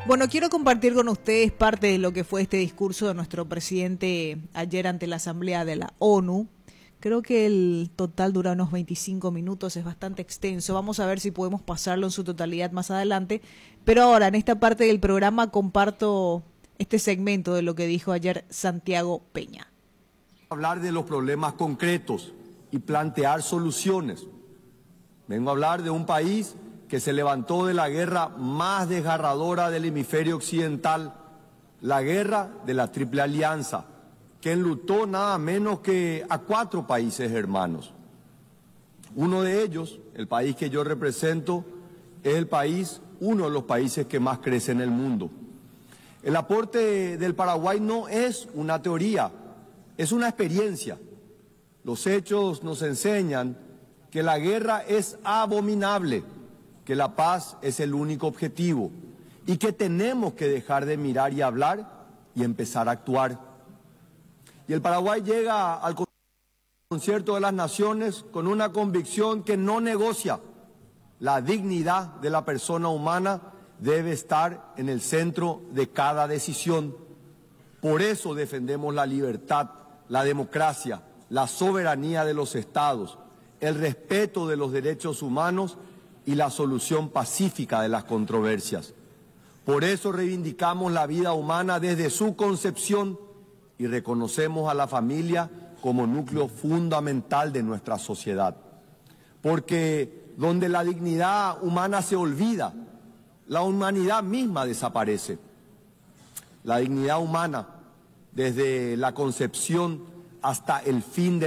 Bueno, quiero compartir con ustedes parte de lo que fue este discurso de nuestro presidente ayer ante la Asamblea de la ONU. Creo que el total dura unos 25 minutos, es bastante extenso. Vamos a ver si podemos pasarlo en su totalidad más adelante. Pero ahora, en esta parte del programa, comparto este segmento de lo que dijo ayer Santiago Peña. Hablar de los problemas concretos y plantear soluciones. Vengo a hablar de un país que se levantó de la guerra más desgarradora del hemisferio occidental, la guerra de la Triple Alianza, que enlutó nada menos que a 4 países hermanos. Uno de ellos, el país que yo represento, es uno de los países que más crece en el mundo. El aporte del Paraguay no es una teoría, es una experiencia. Los hechos nos enseñan que la guerra es abominable, que la paz es el único objetivo y que tenemos que dejar de mirar y hablar y empezar a actuar. Y el Paraguay llega al Concierto de las Naciones con una convicción que no negocia. La dignidad de la persona humana debe estar en el centro de cada decisión. Por eso defendemos la libertad, la democracia, la soberanía de los estados, el respeto de los derechos humanos y la solución pacífica de las controversias. Por eso reivindicamos la vida humana desde su concepción y reconocemos a la familia como núcleo fundamental de nuestra sociedad. Porque donde la dignidad humana se olvida, la humanidad misma desaparece. La dignidad humana, desde la concepción hasta el fin de